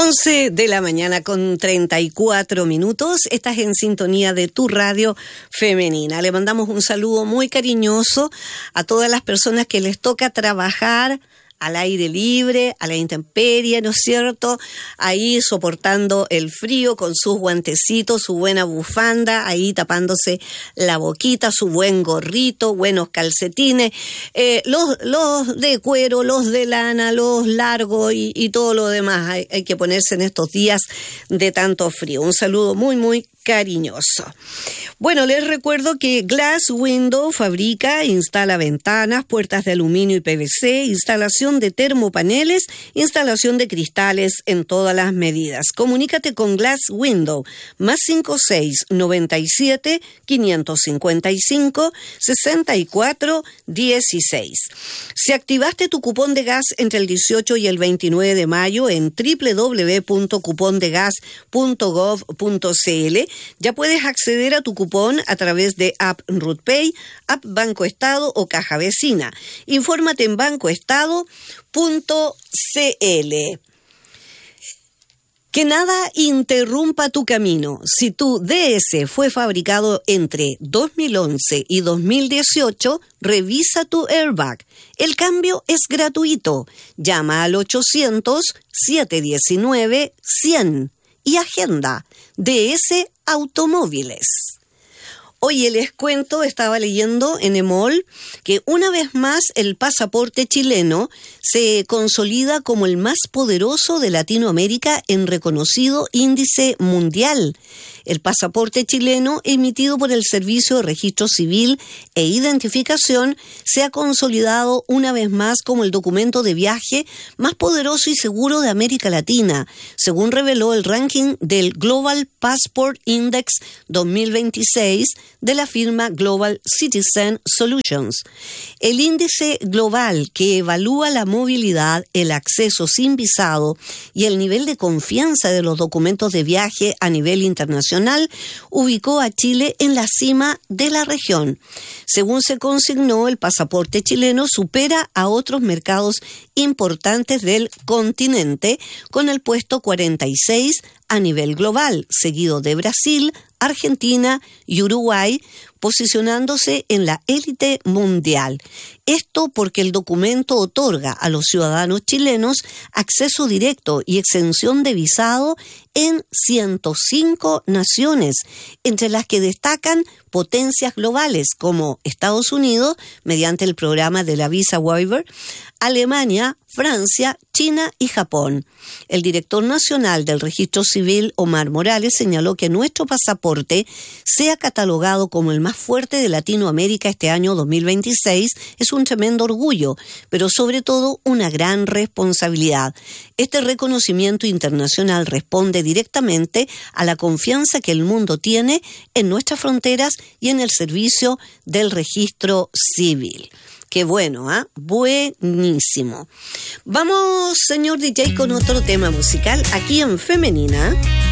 11 de la mañana con 34 minutos. Estás en sintonía de tu radio femenina. Le mandamos un saludo muy cariñoso a todas las personas que les toca trabajar al aire libre, a la intemperie, ¿no es cierto? Ahí soportando el frío con sus guantecitos, su buena bufanda, ahí tapándose la boquita, su buen gorrito, buenos calcetines, los de cuero, los de lana, los largos y todo lo demás. Hay que ponerse en estos días de tanto frío. Un saludo muy, muy cariñoso. Bueno, les recuerdo que Glass Window fabrica e instala ventanas, puertas de aluminio y PVC, instalación de termopaneles, instalación de cristales en todas las medidas. Comunícate con Glass Window, más 5697 555 64 16. Si activaste tu cupón de gas entre el 18 y el 29 de mayo en www.cupondegas.gov.cl, ya puedes acceder a tu cupón a través de App RutPay, App Banco Estado o Caja Vecina. Infórmate en bancoestado.cl. Que nada interrumpa tu camino. Si tu DS fue fabricado entre 2011 y 2018, revisa tu airbag. El cambio es gratuito. Llama al 800-719-100 y agenda DS Automóviles. Oye, les cuento, estaba leyendo en EMOL que una vez más el pasaporte chileno se consolida como el más poderoso de Latinoamérica en reconocido índice mundial. El pasaporte chileno, emitido por el Servicio de Registro Civil e Identificación, se ha consolidado una vez más como el documento de viaje más poderoso y seguro de América Latina, según reveló el ranking del Global Passport Index 2026 de la firma Global Citizen Solutions. El índice global que evalúa la movilidad, el acceso sin visado y el nivel de confianza de los documentos de viaje a nivel internacional ubicó a Chile en la cima de la región. Según se consignó, el pasaporte chileno supera a otros mercados importantes del continente con el puesto 46 a nivel global, seguido de Brasil, Argentina y Uruguay, posicionándose en la élite mundial. Esto porque el documento otorga a los ciudadanos chilenos acceso directo y exención de visado en 105 naciones, entre las que destacan potencias globales como Estados Unidos, mediante el programa de la Visa Waiver, Alemania, Francia, China y Japón. El director nacional del Registro Civil, Omar Morales, señaló que nuestro pasaporte sea catalogado como el más fuerte de Latinoamérica este año 2026 es un tremendo orgullo, pero sobre todo una gran responsabilidad. Este reconocimiento internacional responde directamente a la confianza que el mundo tiene en nuestras fronteras y en el servicio del registro civil. Qué bueno, ¿ah? Buenísimo. Vamos, señor DJ, con otro tema musical aquí en Femenina.